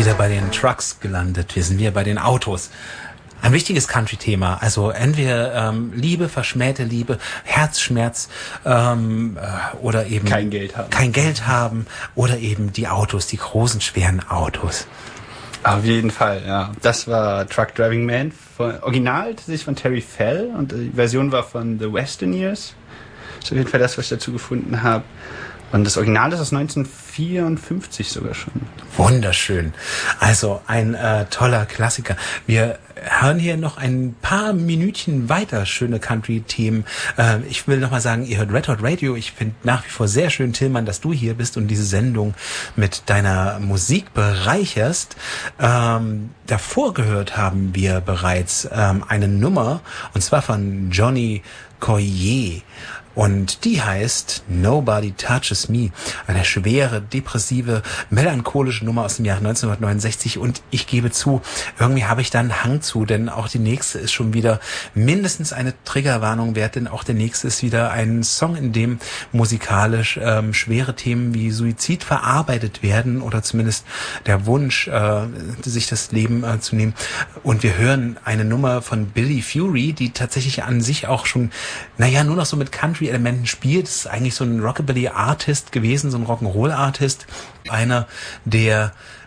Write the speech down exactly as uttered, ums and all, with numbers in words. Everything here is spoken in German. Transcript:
wieder bei den Trucks gelandet. Wir sind wieder bei den Autos. Ein wichtiges Country-Thema. Also entweder ähm, Liebe, verschmähte Liebe, Herzschmerz ähm, äh, oder eben kein Geld haben. kein Geld haben oder eben die Autos, die großen, schweren Autos. Auf jeden Fall, ja. Das war Truck Driving Man. Von, original tatsächlich von Terry Fell und die Version war von The Westerniers. Das ist auf jeden Fall das, was ich dazu gefunden habe. Und das Original ist aus neunzehnhundertvierundfünfzig sogar schon. Wunderschön. Also ein äh, toller Klassiker. Wir hören hier noch ein paar Minütchen weiter schöne Country-Themen. Äh, ich will nochmal sagen, ihr hört Red Hot Radio. Ich finde nach wie vor sehr schön, Tillmann, dass du hier bist und diese Sendung mit deiner Musik bereicherst. Ähm, davor gehört haben wir bereits ähm, eine Nummer, und zwar von Johnny Coyer. Und die heißt Nobody Touches Me. Eine schwere, depressive, melancholische Nummer aus dem Jahr neunzehnhundertneunundsechzig. Und ich gebe zu, irgendwie habe ich da einen Hang zu, denn auch die nächste ist schon wieder mindestens eine Triggerwarnung wert, denn auch der nächste ist wieder ein Song, in dem musikalisch ähm, schwere Themen wie Suizid verarbeitet werden oder zumindest der Wunsch, äh, sich das Leben äh, zu nehmen. Und wir hören eine Nummer von Billy Fury, die tatsächlich an sich auch schon, naja, nur noch so mit Country Elementen spielt. Das ist eigentlich so ein Rockabilly-Artist gewesen, so ein Rock'n'Roll-Artist. Einer, der